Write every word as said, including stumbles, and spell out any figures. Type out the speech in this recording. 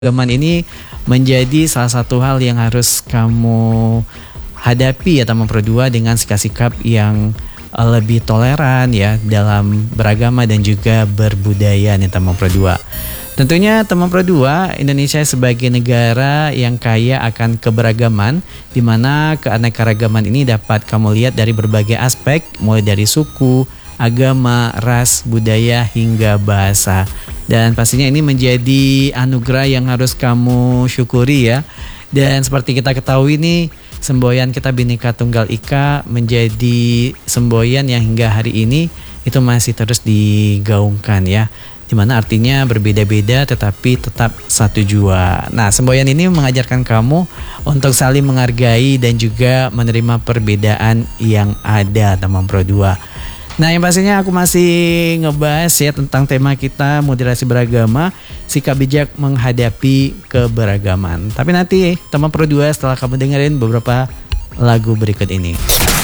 Keberagaman ini menjadi salah satu hal yang harus kamu hadapi ya teman Pro dua dengan sikap-sikap yang eh, lebih toleran ya dalam beragama dan juga berbudaya nih teman Pro dua. Tentunya teman Pro dua, Indonesia sebagai negara yang kaya akan keberagaman, di mana keanekaragaman ini dapat kamu lihat dari berbagai aspek, mulai dari suku, agama, ras, budaya hingga bahasa. Dan pastinya ini menjadi anugerah yang harus kamu syukuri ya. Dan seperti kita ketahui nih, semboyan kita Bhinneka Tunggal Ika menjadi semboyan yang hingga hari ini itu masih terus digaungkan ya. Dimana artinya berbeda-beda tetapi tetap satu jua. Nah, semboyan ini mengajarkan kamu untuk saling menghargai dan juga menerima perbedaan yang ada teman Pro dua. Nah, yang pastinya aku masih ngebahas ya tentang tema kita moderasi beragama, sikap bijak menghadapi keberagaman. Tapi nanti teman Pro dua setelah kamu dengerin beberapa lagu berikut ini.